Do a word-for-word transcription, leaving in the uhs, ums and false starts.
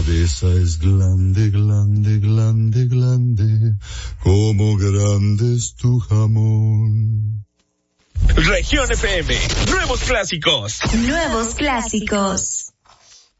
cabeza es grande, grande, grande, grande, como grande es tu jamón. Región F M, nuevos clásicos. Nuevos clásicos.